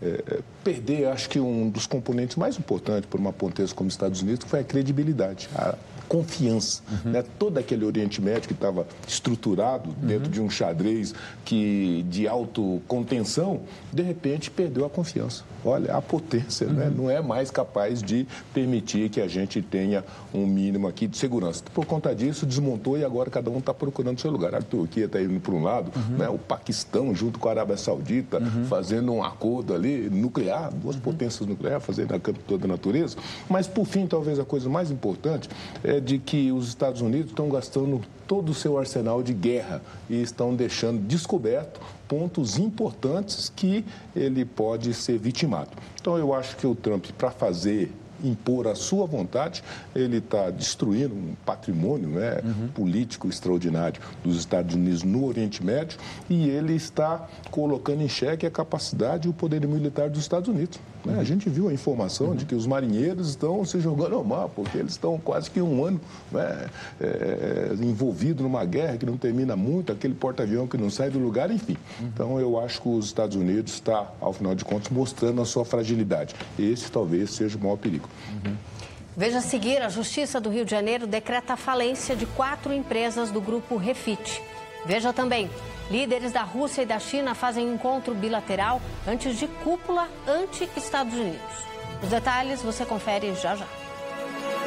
perder, acho que um dos componentes mais importantes para uma potência como os Estados Unidos foi a credibilidade, a confiança. Né? Todo aquele Oriente Médio que estava estruturado dentro de um xadrez de autocontenção, de repente perdeu a confiança. Olha, a potência né? Não é mais capaz de permitir que a gente tenha um mínimo aqui de segurança. Por conta disso, desmontou e agora cada um está procurando seu lugar. A Turquia está indo para um lado, né? O Paquistão junto com a Arábia Saudita fazendo um acordo ali nuclear, duas potências nucleares fazendo a campo toda a natureza. Mas, por fim, talvez a coisa mais importante é de que os Estados Unidos estão gastando todo o seu arsenal de guerra e estão deixando descoberto pontos importantes que ele pode ser vitimado. Então, eu acho que o Trump, para impor a sua vontade, ele está destruindo um patrimônio né, político extraordinário dos Estados Unidos no Oriente Médio e ele está colocando em xeque a capacidade e o poder militar dos Estados Unidos. Né? A gente viu a informação de que os marinheiros estão se jogando ao mar, porque eles estão quase que um ano né, envolvidos numa guerra que não termina muito, aquele porta-avião que não sai do lugar, enfim. Então, eu acho que os Estados Unidos está, ao final de contas, mostrando a sua fragilidade. Esse talvez seja o maior perigo. Veja a seguir, a Justiça do Rio de Janeiro decreta a falência de 4 empresas do grupo Refit. Veja também, líderes da Rússia e da China fazem encontro bilateral antes de cúpula anti-Estados Unidos. Os detalhes você confere já já.